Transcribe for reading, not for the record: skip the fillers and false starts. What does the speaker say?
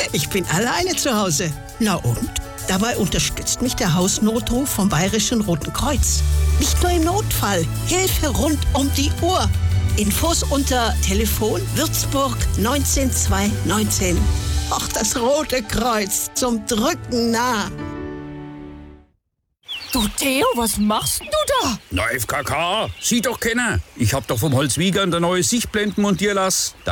Ich bin alleine zu Hause. Na und? Dabei unterstützt mich der Hausnotruf vom Bayerischen Roten Kreuz. Nicht nur im Notfall, Hilfe rund um die Uhr. Infos unter Telefon Würzburg 19219. Ach, das Rote Kreuz, zum Drücken nah. Du Theo, was machst denn du da? Na FKK, sieh doch keiner. Ich hab doch vom Holzwieger eine neue Sichtblenden montieren lassen.